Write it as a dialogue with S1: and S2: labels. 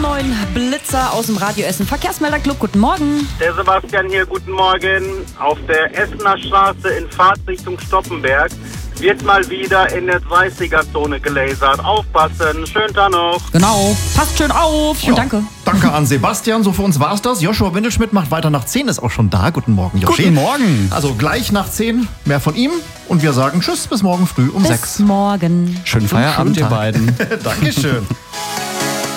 S1: neuen Blitzer aus dem Radio Essen Verkehrsmelderclub. Guten Morgen.
S2: Der Sebastian hier, guten Morgen. Auf der Essener Straße in Fahrtrichtung Stoppenberg wird mal wieder in der 30er-Zone gelasert. Aufpassen, schönen Tag noch.
S1: Genau, passt schön auf und danke.
S3: Danke an Sebastian, so für uns war's das. Joshua Windelschmidt macht weiter nach 10, ist auch schon da. Guten Morgen, Joshi.
S4: Guten Morgen.
S3: Also gleich nach 10, mehr von ihm. Und wir sagen Tschüss, bis morgen früh um 6.
S1: Bis morgen.
S4: Schönen Feierabend, ihr beiden.
S3: Dankeschön.